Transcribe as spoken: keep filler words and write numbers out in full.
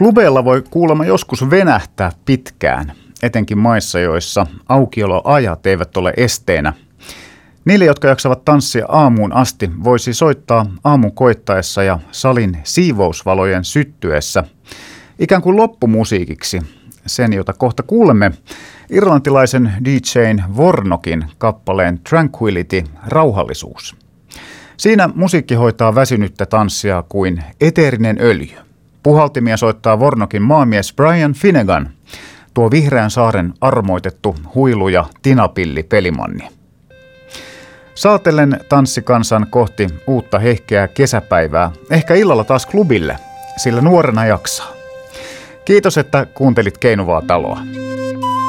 Klubeilla voi kuulemma joskus venähtää pitkään, etenkin maissa, joissa aukioloajat eivät ole esteenä. Niille, jotka jaksavat tanssia aamuun asti, voisi soittaa aamun koittaessa ja salin siivousvalojen syttyessä ikään kuin loppumusiikiksi, sen jota kohta kuulemme, irlantilaisen D J:n Warnockin kappaleen Tranquility, rauhallisuus. Siinä musiikki hoitaa väsynyttä tanssia kuin eteerinen öljy. Puhaltimia soittaa Warnockin maamies Brian Finnegan, tuo Vihreän saaren armoitettu huilu- ja tinapilli pelimanni. Saatellen tanssikansan kohti uutta hehkeää kesäpäivää, ehkä illalla taas klubille, sillä nuorena jaksaa. Kiitos, että kuuntelit Keinuvaa taloa.